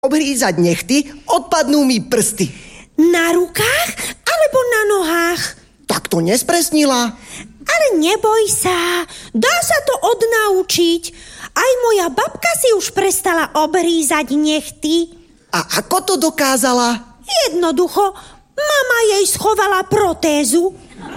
obhrízať nechty, odpadnú mi prsty. Na rukách alebo na nohách? Tak to nespresnila. Ale neboj sa, dá sa to odnaučiť. Aj moja babka si už prestala obhrízať nechty. A ako to dokázala? Jednoducho, mama jej schovala protézu.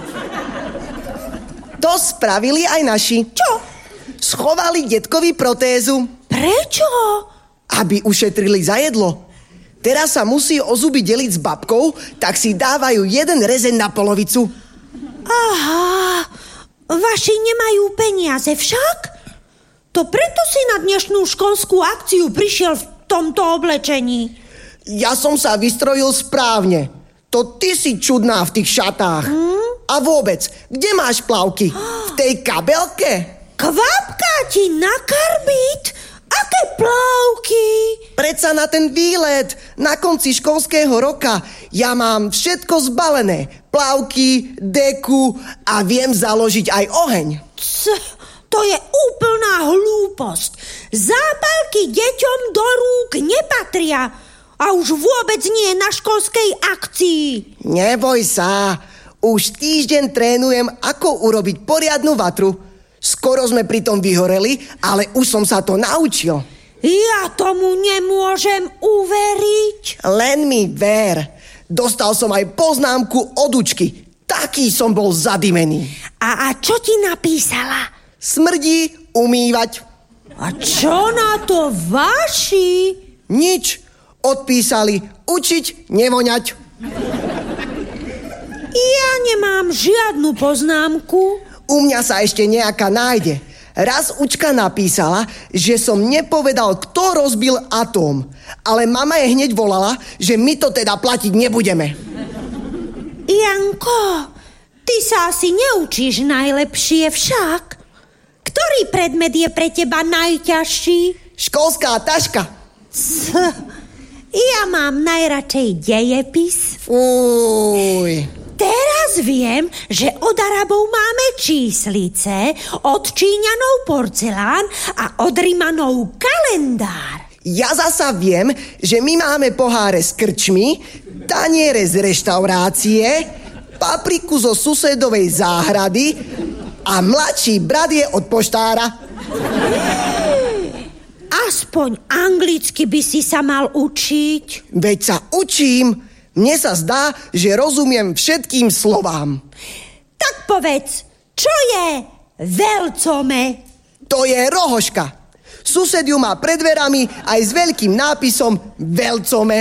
To spravili aj naši. Čo? Schovali detkovi protézu. Prečo? Aby ušetrili za jedlo. Teraz sa musí o zuby deliť s babkou, tak si dávajú jeden rezeň na polovicu. Aha, vaši nemajú peniaze však? To preto si na dnešnú školskú akciu prišiel v tomto oblečení. Ja som sa vystrojil správne. To ty si čudná v tých šatách. A vôbec, kde máš plavky? V tej kabelke? Kvapka ti na karbít? Aké plavky? Predsa na ten výlet, na konci školského roka. Ja mám všetko zbalené. Plavky, deku a viem založiť aj oheň. To je úplná hlúposť. Zápalky deťom do rúk nepatria. A už vôbec nie na školskej akcii. Neboj sa. Už týždeň trénujem, ako urobiť poriadnu vatru. Skoro sme pri tom vyhoreli, ale už som sa to naučil. Ja tomu nemôžem uveriť. Len mi ver. Dostal som aj poznámku od učky. Taký som bol zadimený. A čo ti napísala? Smrdí umývať. A čo na to vaši? Nič. Odpísali učiť nevoňať. Ja nemám žiadnu poznámku. U mňa sa ešte nejaká nájde. Raz učka napísala, že som nepovedal, kto rozbil atóm. Ale mama je hneď volala, že my to teda platiť nebudeme. Janko, ty sa asi neučíš najlepšie však. Ktorý predmet je pre teba najťažší? Školská taška. Ja mám najradšej dejepis. Fúj. Teraz viem, že od Arabov máme číslice, od Číňanov porcelán a od Rimanov kalendár. Ja zasa viem, že my máme poháre s krčmi, taniere z reštaurácie, papriku zo susedovej záhrady a mladší brat je od poštára. Aspoň anglicky by si sa mal učiť. Veď sa učím. Mne sa zdá, že rozumiem všetkým slovám. Tak povedz, čo je veľcome? To je rohoška. Sused ju má pred dverami aj s veľkým nápisom veľcome.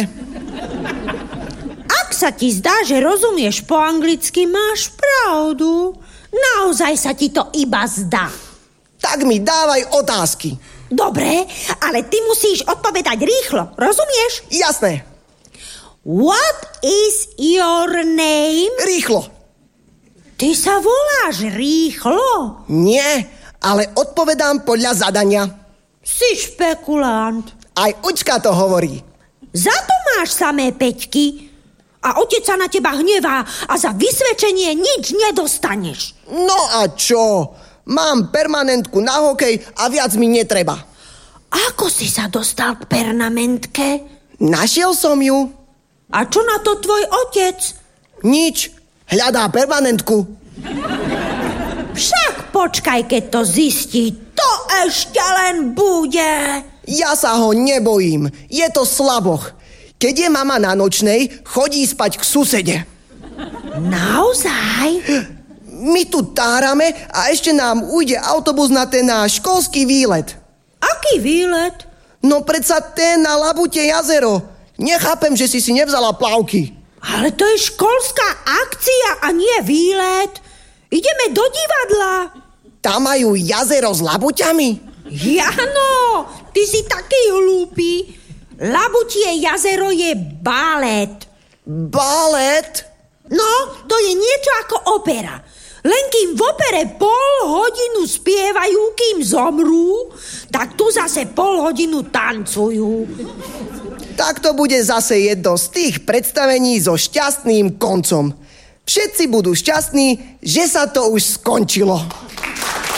Ak sa ti zdá, že rozumieš po anglicky, máš pravdu. Naozaj sa ti to iba zdá. Tak mi dávaj otázky. Dobre, ale ty musíš odpovedať rýchlo, rozumieš? Jasné. What is your name? Rýchlo. Ty sa voláš Rýchlo? Nie, ale odpovedám podľa zadania. Si špekulant. Aj učka to hovorí. Za to máš samé peťky. A otec sa na teba hnevá a za vysvedčenie nič nedostaneš. No a čo? Mám permanentku na hokej a viac mi netreba. Ako si sa dostal k permanentke? Našiel som ju. A čo na to tvoj otec? Nič. Hľadá permanentku. Však počkaj, keď to zistí. To ešte len bude. Ja sa ho nebojím. Je to slaboch. Keď je mama na nočnej, chodí spať k susede. Naozaj? My tu tárame a ešte nám ujde autobus na ten náš školský výlet. Aký výlet? No predsa ten na Labute jazero. Nechápem, že si nevzala plavky. Ale to je školská akcia a nie výlet. Ideme do divadla. Tam majú jazero s labuťami? Jano, ty si taký hlúpy. Labutie jazero je balet. Balet? No, to je niečo ako opera. Len kým v opere pol hodinu spievajú, kým zomrú, tak tu zase pol hodinu tancujú. Tak to bude zase jedno z tých predstavení so šťastným koncom. Všetci budú šťastní, že sa to už skončilo.